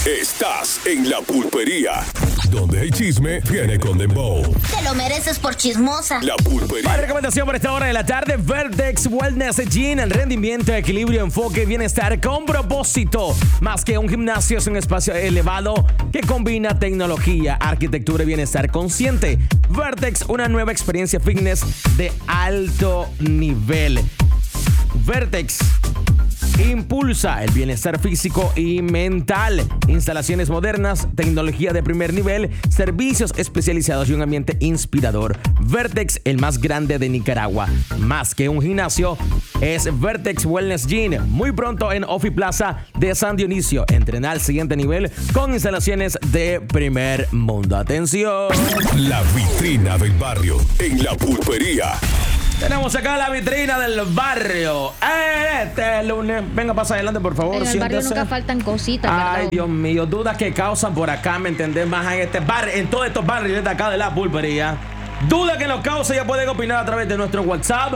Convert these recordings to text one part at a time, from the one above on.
Estás en La Pulpería, donde hay chisme viene con dembow. Te lo mereces por chismosa. La Pulpería. Para recomendación por esta hora de la tarde, Vertex Wellness Gym, el rendimiento, equilibrio, enfoque, bienestar con propósito. Más que un gimnasio, es un espacio elevado que combina tecnología, arquitectura y bienestar consciente. Vertex, una nueva experiencia fitness de alto nivel. Vertex impulsa el bienestar físico y mental. Instalaciones modernas, tecnología de primer nivel, servicios especializados y un ambiente inspirador. Vertex, el más grande de Nicaragua. Más que un gimnasio, es Vertex Wellness Gym. Muy pronto en Ofi Plaza de San Dionisio. Entrenar al siguiente nivel con instalaciones de primer mundo. ¡Atención! La vitrina del barrio en La Pulpería. Tenemos acá la vitrina del barrio. Este lunes. Venga, pasa adelante, por favor. En el barrio nunca faltan cositas, ¿verdad? Ay, Dios mío. Dudas que causan por acá, ¿me entendés? Más en este barrio, en todos estos barrios de acá de La Pulpería. Dudas que nos causa, ya pueden opinar a través de nuestro WhatsApp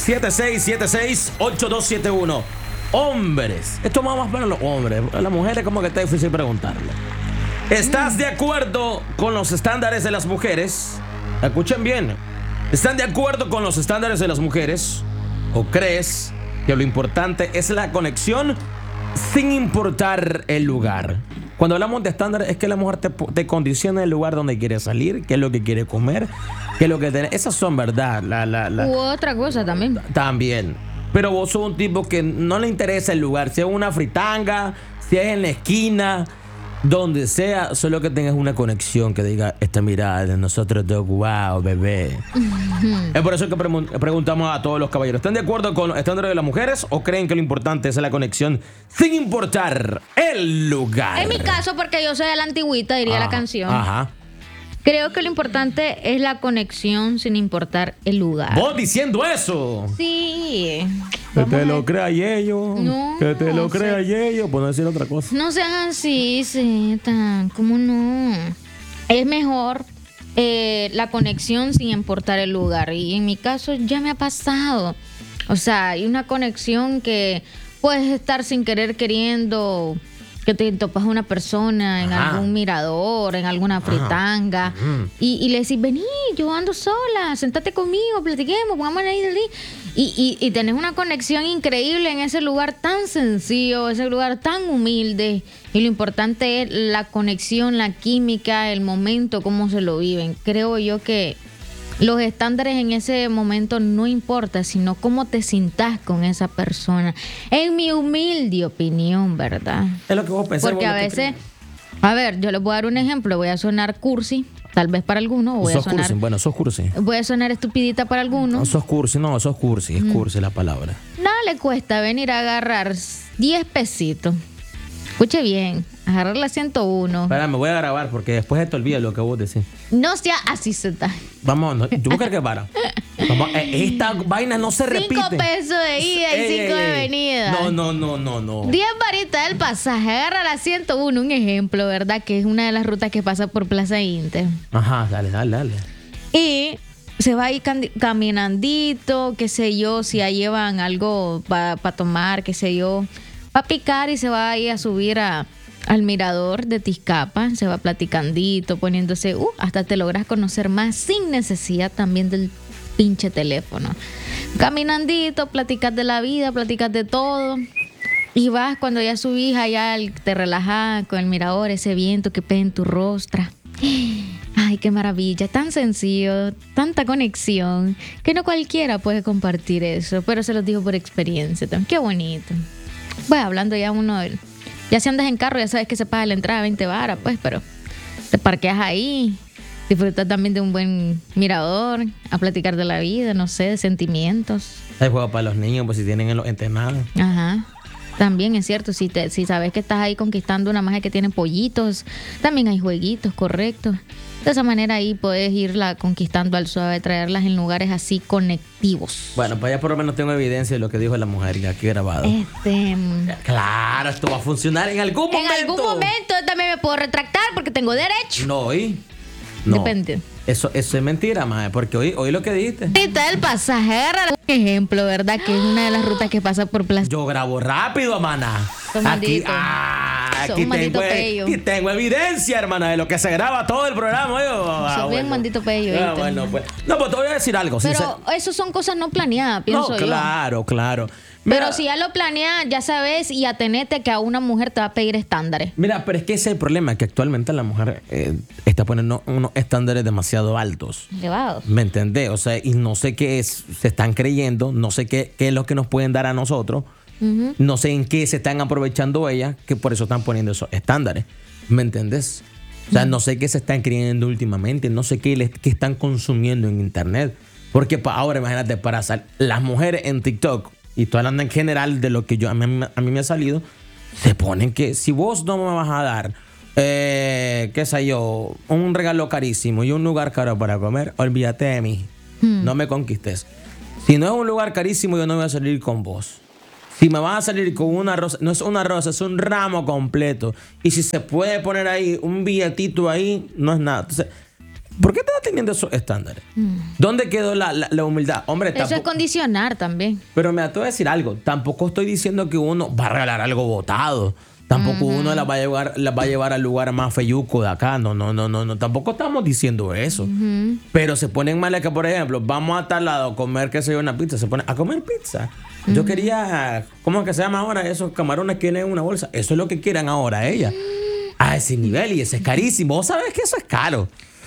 76768271. Hombres. Esto va más para los hombres. A las mujeres como que está difícil preguntarle. ¿Estás de acuerdo con los estándares de las mujeres? Escuchen bien. ¿Están de acuerdo con los estándares de las mujeres? ¿O crees que lo importante es la conexión sin importar el lugar? Cuando hablamos de estándares es que la mujer te condiciona el lugar donde quiere salir, qué es lo que quiere comer, qué es lo que tiene. Esas son verdad. U otra cosa también. También. Pero vos sos un tipo que no le interesa el lugar. Si es una fritanga, si es en la esquina, donde sea, solo que tengas una conexión que diga esta mirada de nosotros dos, wow, bebé. Es por eso que preguntamos a todos los caballeros: ¿están de acuerdo con los estándares de las mujeres o creen que lo importante es la conexión sin importar el lugar? En mi caso, porque yo soy de la antigüita, diría la canción. Ajá. Creo que lo importante es la conexión sin importar el lugar. ¿Vos diciendo eso? Sí. Que te lo crea Yeyo. No, Que te lo sí. crea Yeyo. Por no decir otra cosa. No sean así, Zeta. ¿Cómo no? Es mejor la conexión sin importar el lugar. Y en mi caso ya me ha pasado. O sea, hay una conexión que puedes estar sin querer queriendo, que te topas a una persona en algún mirador, en alguna fritanga, y le decís, vení, yo ando sola, sentate conmigo, platiquemos, pongamos ahí del día. Y tenés una conexión increíble en ese lugar tan sencillo, ese lugar tan humilde. Y lo importante es la conexión, la química, el momento, cómo se lo viven. Creo yo que los estándares en ese momento no importa, sino cómo te sintás con esa persona. En mi humilde opinión, ¿verdad? Es lo que vos pensás. Porque a veces, a ver, yo les voy a dar un ejemplo. Voy a sonar cursi, tal vez para algunos. Voy a sos sonar, cursi. Bueno, sos cursi. voy a sonar estupidita para No, algunos. sos cursi. No, sos cursi. Es cursi la palabra. Nada le cuesta venir a agarrar 10 pesitos. Escuche bien, agarrar la 101. Espera, me voy a grabar porque después se te olvida lo que vos decís. No sea así, Zeta. Vamos, no, yo creo que para. Vamos, esta vaina no se repite. 5 pesos de ida y 5 de venida. No. 10 varitas del pasaje, agarra la 101, un ejemplo, ¿verdad? Que es una de las rutas que pasa por Plaza Inter. Ajá, dale. Y se va ahí caminandito, qué sé yo, si ya llevan algo para tomar, qué sé yo, para picar, y se va ahí a subir al mirador de Tizcapa, se va platicandito, poniéndose, hasta te logras conocer más sin necesidad también del pinche teléfono. Caminandito, platicas de la vida, platicas de todo. Y vas, cuando ya subís allá, te relajás con el mirador, ese viento que pega en tu rostro. Ay, qué maravilla, tan sencillo, tanta conexión, que no cualquiera puede compartir eso, pero se los digo por experiencia también. Qué bonito. Bueno, hablando ya ya si andas en carro, ya sabes que se paga la entrada 20 varas, pues, pero te parqueas ahí, disfrutas también de un buen mirador, a platicar de la vida, no sé, de sentimientos. Hay juego para los niños, pues si tienen en los entrenados. Ajá. También es cierto, si sabes que estás ahí conquistando una magia que tiene pollitos, también hay jueguitos, correcto. De esa manera ahí puedes irla conquistando al suave, traerlas en lugares así conectivos. Bueno, pues ya por lo menos tengo evidencia de lo que dijo la mujer ya aquí grabado. Claro, esto va a funcionar en algún momento. En algún momento yo también me puedo retractar porque tengo derecho. No. Depende. Eso es mentira, mae, porque hoy lo que dijiste. Ahorita el pasaje, agarra un ejemplo, ¿verdad? Que es una de las rutas que pasa por Plaza. Yo grabo rápido, mana. Aquí, Tomandito. un maldito pello. Aquí tengo evidencia, hermana, de lo que se graba todo el programa. Sos bien maldito pello. Bueno, pues. No, pues te voy a decir algo. Pero eso son cosas no planeadas, pienso yo. Claro. Pero Mira, si ya lo planeas, ya sabes y atenete que a una mujer te va a pedir estándares. Mira, pero es que ese es el problema, que actualmente la mujer está poniendo unos estándares demasiado altos. Elevados. ¿Me entendés? O sea, y no sé qué se están creyendo, no sé qué es lo que nos pueden dar a nosotros, no sé en qué se están aprovechando ellas, que por eso están poniendo esos estándares. ¿Me entendés? O sea, no sé qué se están creyendo últimamente, no sé qué están consumiendo en internet. Porque ahora, imagínate, las mujeres en TikTok, y estoy hablando en general de lo que a mí me ha salido, se ponen que si vos no me vas a dar, qué sé yo, un regalo carísimo y un lugar caro para comer, olvídate de mí. No me conquistes. Si no es un lugar carísimo, yo no voy a salir con vos. Si me vas a salir con una rosa, no es una rosa, es un ramo completo. Y si se puede poner ahí un billetito ahí, no es nada. Entonces, ¿por qué estás teniendo esos estándares? ¿Dónde quedó la humildad? Hombre, eso es condicionar también. Pero me atrevo a decir algo. Tampoco estoy diciendo que uno va a regalar algo botado. Tampoco uno la va a llevar al lugar más feyuco de acá. No. Tampoco estamos diciendo eso. Pero se ponen mal que, por ejemplo, vamos a tal lado a comer, qué sé yo, una pizza. Se pone a comer pizza. Yo quería, ¿cómo es que se llama ahora? Esos camarones que vienen en una bolsa. Eso es lo que quieran ahora ellas. A ese nivel, y ese es carísimo. Vos sabés que eso es caro.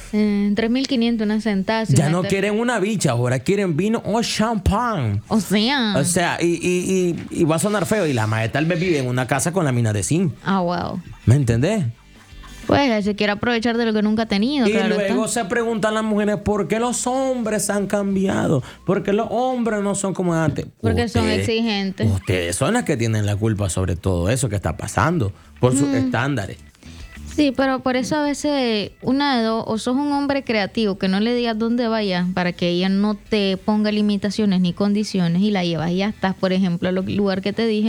3.500 una sentada. Ya no quieren una bicha, ahora quieren vino o champán. O sea, y va a sonar feo. Y la madre tal vez vive en una casa con la mina de zinc. Wow. ¿Me entendés? Pues se quiere aprovechar de lo que nunca ha tenido. Y claro, luego se preguntan las mujeres por qué los hombres han cambiado. ¿Por qué los hombres no son como antes? Porque son exigentes. Ustedes son las que tienen la culpa sobre todo eso que está pasando. Por sus estándares. Sí, pero por eso a veces una de dos, o sos un hombre creativo que no le digas dónde vayas para que ella no te ponga limitaciones ni condiciones y la llevas y ya estás, por ejemplo, al lugar que te dije.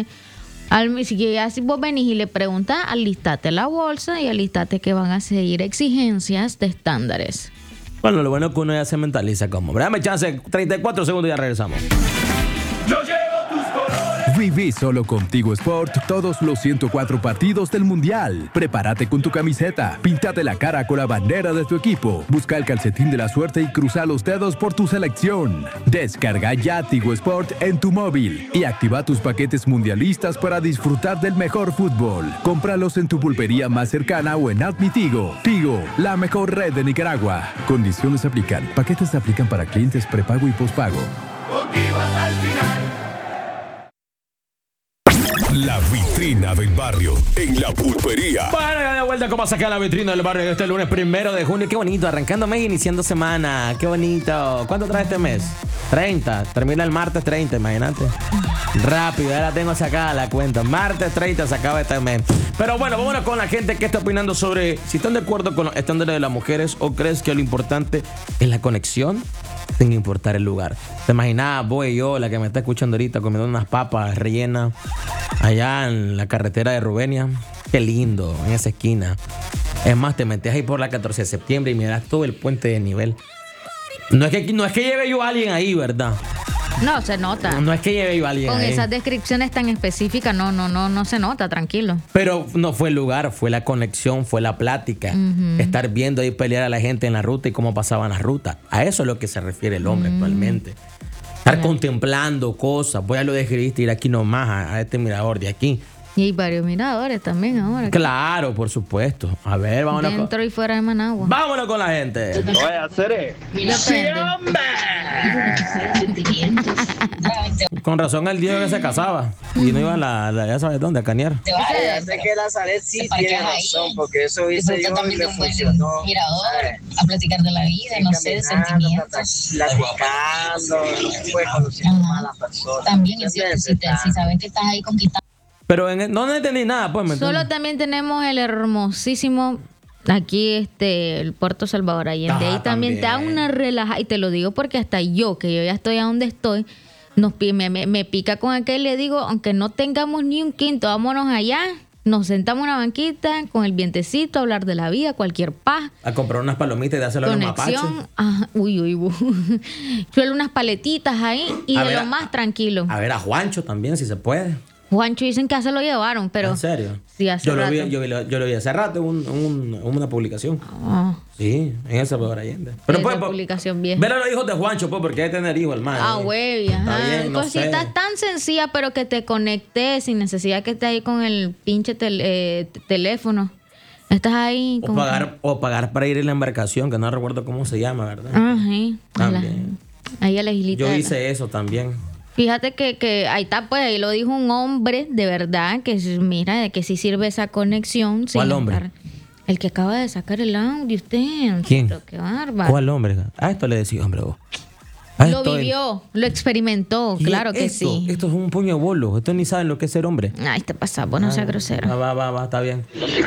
Si vos venís y le preguntas, alistate la bolsa y alistate que van a seguir exigencias de estándares. Bueno, lo bueno es que uno ya se mentaliza como. Dame chance, 34 segundos y ya regresamos. Viví solo contigo Sport todos los 104 partidos del Mundial. Prepárate con tu camiseta, píntate la cara con la bandera de tu equipo, busca el calcetín de la suerte y cruza los dedos por tu selección. Descarga ya Tigo Sport en tu móvil y activa tus paquetes mundialistas para disfrutar del mejor fútbol. Cómpralos en tu pulpería más cercana o en App Mi Tigo. Tigo, la mejor red de Nicaragua. Condiciones aplican. Paquetes se aplican para clientes prepago y pospago. Contigo hasta el final. La vitrina del barrio en la pulpería. Bueno, ya de vuelta como sacar la vitrina del barrio este lunes 1 de junio. Qué bonito, arrancando mes y iniciando semana. Qué bonito. ¿Cuánto trae este mes? 30. Termina el martes 30, imagínate. Rápido, ya la tengo sacada la cuenta. Martes 30 se acaba este mes. Pero bueno, vámonos con la gente que está opinando sobre si están de acuerdo con los estándares de las mujeres o crees que lo importante es la conexión sin importar el lugar. ¿Te imaginas vos y yo, la que me está escuchando ahorita, comiendo unas papas rellenas allá en la carretera de Rubenia? Qué lindo, en esa esquina. Es más, te metes ahí por la 14 de septiembre y miras todo el puente de nivel. No es que lleve yo a alguien ahí, ¿verdad? No, se nota. No es que lleve yo a alguien con ahí. Esas descripciones tan específicas, no se nota, tranquilo. Pero no fue el lugar, fue la conexión, fue la plática. Estar viendo ahí pelear a la gente en la ruta y cómo pasaban las rutas. A eso es lo que se refiere el hombre actualmente. Estar contemplando cosas. Voy a lo describiste ir aquí nomás a este mirador de aquí. Y hay varios miradores también ahora. Claro, por supuesto. A ver, vámonos. Dentro y fuera de Managua. Vámonos con la gente. Voy a hacer ¡Sí, hombre! Con razón el día que se casaba. Y no iba a ya sabes dónde, a canear. ya sé que la Zaret sí tiene razón, porque eso hice yo y me funcionó. Mirador, a platicar de la vida, no sé, de sentimientos. Platicando, pues conociendo más a las personas. También es cierto, si sabes que estás ahí conquistando. Pero no entendí nada, pues. Solo también tenemos el hermosísimo aquí el Puerto Salvador Allende. Ahí también te da una relajada. Y te lo digo porque hasta yo, que yo ya estoy a donde estoy, me pica con aquel. Le digo, aunque no tengamos ni un quinto, vámonos allá. Nos sentamos en una banquita con el vientecito, a hablar de la vida, cualquier paz. A comprar unas palomitas y dárselo a los mapaches. Suelo unas paletitas ahí y de lo más tranquilo. A ver a Juancho también, si se puede. Juancho dicen que ya se lo llevaron, pero... ¿En serio? Sí, hace Yo lo rato. vi hace rato en una publicación. Ah, Sí, en El Salvador Allende. Pero esa publicación vieja. ver a los hijos de Juancho, pues, porque hay que tener hijos, hermano. Ah, güey, Está ajá. bien, no Cositas sé. tan sencillas, pero que te conectes sin necesidad que estés ahí con el pinche teléfono. Estás ahí como... O pagar para ir en la embarcación, que no recuerdo cómo se llama, ¿verdad? Ajá. También. Ahí a la islita. Yo hice eso también. Fíjate que ahí está, pues, ahí lo dijo un hombre, de verdad, que mira, de que sí sirve esa conexión. ¿Cuál sin hombre? estar- El que acaba de sacar el audio, usted. ¿Quién? Pero qué bárbaro. ¿Cuál hombre? A esto le decía, hombre, vos. A Lo esto vivió, lo experimentó, Y claro que esto, sí. Esto es un puño de bolos. Estos ni saben lo que es ser hombre. Ay, te pasa, vos no seas grosero. Va, está bien.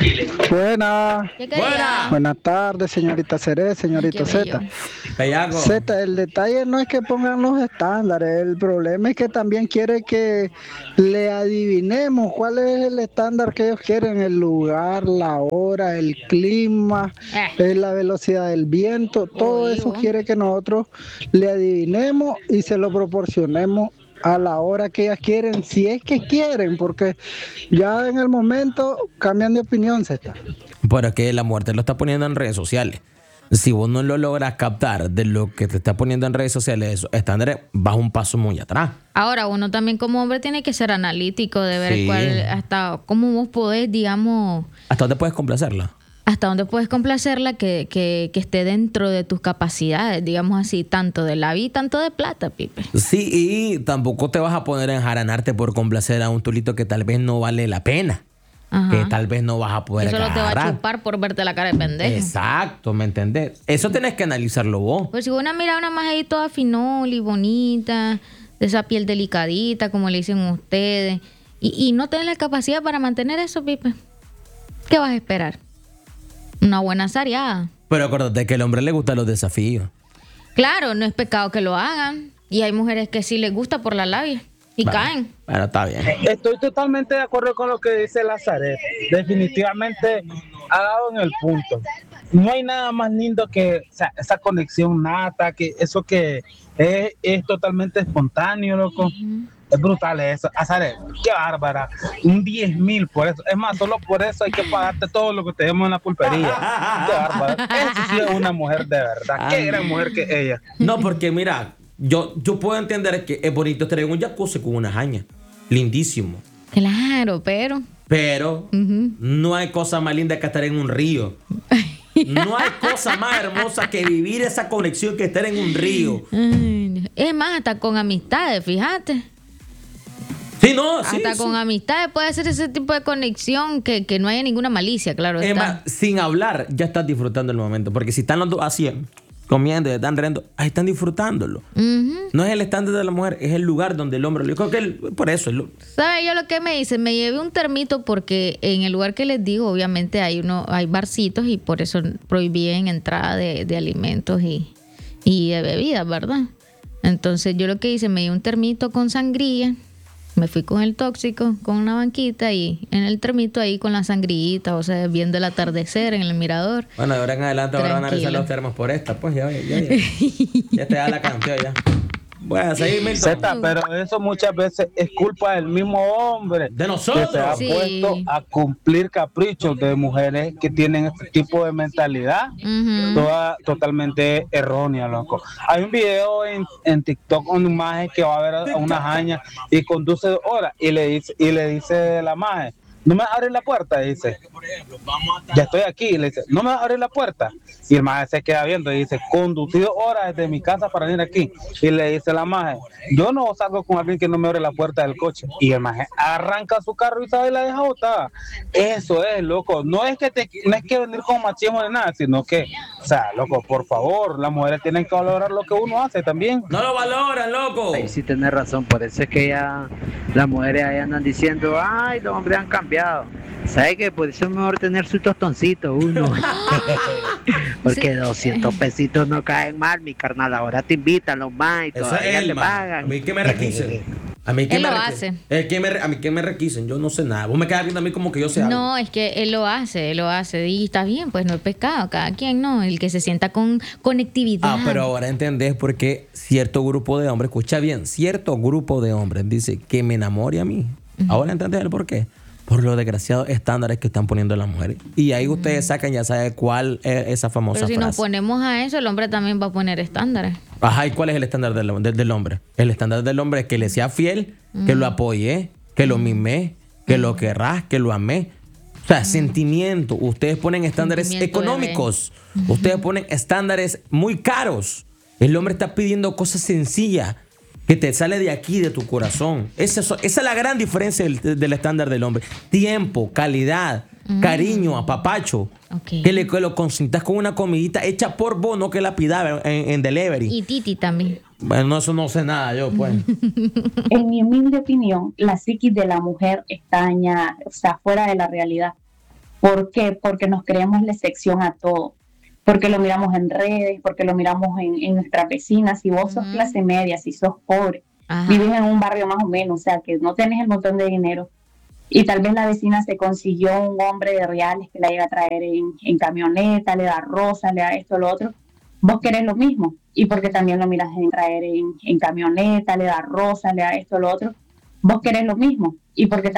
Buenas. ¿Qué quería? ¡Buena! Buenas tardes, señorita Ceré, señorita Qué bello. Z. Pellaco. Z, el detalle no es que pongan los estándares, el problema es que también quiere que le adivinemos cuál es el estándar que ellos quieren, el lugar, la hora, el clima, la velocidad del viento, todo Uy, eso vos. quiere que nosotros le adivinemos y se lo proporcionemos a la hora que ellas quieren, si es que quieren, porque ya en el momento cambian de opinión, Z. Pero es que la muerte lo está poniendo en redes sociales. Si vos no lo logras captar de lo que te está poniendo en redes sociales, esos estándares, vas un paso muy atrás. Ahora, uno también como hombre tiene que ser analítico de ver Sí. hasta cómo vos podés, digamos, ¿Hasta dónde puedes complacerla? hasta dónde puedes complacerla que esté dentro de tus capacidades, digamos así, tanto de la vida, tanto de plata, Pipe. Sí, y tampoco te vas a poner a enjaranarte por complacer a un tulito que tal vez no vale la pena. Ajá. Que tal vez no vas a poder Que solo te va a agarrar. chupar por verte la cara de pendejo. Exacto, ¿me entendés? Eso tenés que analizarlo vos. Pues si una mira una más ahí toda finol y bonita, de esa piel delicadita, como le dicen ustedes, y no tenés la capacidad para mantener eso, Pipe, ¿qué vas a esperar? Una buena sareada. Pero acuérdate que al hombre le gustan los desafíos. Claro, no es pecado que lo hagan. Y hay mujeres que sí les gusta por la labia y Bueno, caen. Pero está bien. Estoy totalmente de acuerdo con lo que dice Lazaret. Definitivamente ha dado en el punto. No hay nada más lindo que esa conexión nata, que eso que es totalmente espontáneo, loco. Es brutal eso. Lazaret, qué bárbara. Un 10,000 por eso. Es más, solo por eso hay que pagarte todo lo que te demos en la pulpería. Qué bárbara. Eso sí es una mujer de verdad. Qué gran mujer que ella. No, porque mira, yo puedo entender que es bonito estar en un jacuzzi con una jaña. Lindísimo. Claro, pero No hay cosa más linda que estar en un río. No hay cosa más hermosa que vivir esa conexión que estar en un río. ay, es más, hasta con amistades, fíjate. Sí, no, sí. Hasta sí. con amistades puede ser ese tipo de conexión que no haya ninguna malicia, claro. Es está. más, sin hablar, ya estás disfrutando el momento. Porque si están los dos así, comiendo y están riendo, ahí están disfrutándolo. Ujú. No es el estándar de la mujer, es el lugar donde el hombre. Yo creo que por eso. ¿Sabe yo lo que me dice? Me llevé un termito porque en el lugar que les digo, obviamente hay barcitos y por eso prohibían entrada de alimentos y de bebidas, ¿verdad? Entonces yo lo que hice, me llevé un termito con sangría, me fui con el tóxico, con una banquita y en el termito ahí con la sangrillita, o sea, viendo el atardecer en el mirador. Bueno, de ahora en adelante ahora van a revisar Tranquilo. los termos por esta. Pues ya te da la canción ya. Bueno, seguir, Milton. Z, pero eso muchas veces es culpa del mismo hombre De que nosotros. se ha Sí. puesto a cumplir caprichos de mujeres que tienen este tipo de mentalidad Ujú. totalmente errónea, loco. Hay un video en TikTok con un maje que va a ver a una jaña y conduce 2 horas y le dice la maje, no me abres la puerta, dice, ya estoy aquí, y le dice, no me abres la puerta, y el maje se queda viendo y dice, conducí 2 horas desde mi casa para venir aquí, y le dice la maje, yo no salgo con alguien que no me abre la puerta del coche, y el maje arranca su carro y sabe y la deja botada. Eso es, loco, no es que venir con machismo ni nada, sino que, o sea, loco, por favor, las mujeres tienen que valorar lo que uno hace también. No lo valoran, loco. Ahí sí tenés razón, por eso es que ya las mujeres ahí andan diciendo, ay, los hombres han cambiado. ¿Sabe qué? Por eso es mejor tener su tostoncito uno. Porque 200 pesitos no caen mal, mi carnal. Ahora te invitan los más y Eso todavía es te él, man. A pagan. mí que me requisen. A mí que Él me lo requisen. hace. A mí que me requisen. Yo no sé nada. Vos me quedas viendo a mí como que yo sé algo. No, es que él lo hace. Y está bien, pues no es pecado, cada quien, ¿no? El que se sienta con conectividad. Ah, pero ahora entendés por qué cierto grupo de hombres, escucha bien, cierto grupo de hombres dice que me enamore a mí. Ahora entendés el por qué. Por los desgraciados estándares que están poniendo las mujeres. Y ahí ustedes sacan, ya saben cuál es esa famosa Pero si frase. nos ponemos a eso, el hombre también va a poner estándares. Ajá, ¿y cuál es el estándar del hombre? El estándar del hombre es que le sea fiel, que lo apoye, que lo mime, que lo querrás, que lo amé. O sea, sentimiento. Ustedes ponen estándares Sentimiento, económicos. Ustedes ponen estándares muy caros. El hombre está pidiendo cosas sencillas que te sale de aquí, de tu corazón. Esa es la gran diferencia del estándar del hombre. Tiempo, calidad, cariño, apapacho. Ok. Que lo consintas con una comidita hecha por vos, no que la pidas en delivery. Y Titi también. Bueno, eso no sé nada yo, pues. En mi humilde opinión, la psiquis de la mujer está dañada, o sea, fuera de la realidad. ¿Por qué? Porque nos creemos la excepción a todo. Porque lo miramos en redes, porque lo miramos en nuestras vecinas. Si vos sos clase media, si sos pobre, vives en un barrio más o menos, o sea, que no tenés el montón de dinero, y tal vez la vecina se consiguió un hombre de reales que la llega a traer en camioneta, le da rosas, le da esto, lo otro. Vos querés lo mismo, y porque también lo miras en traer en camioneta, le da rosas, le da esto, lo otro. Vos querés lo mismo, y porque también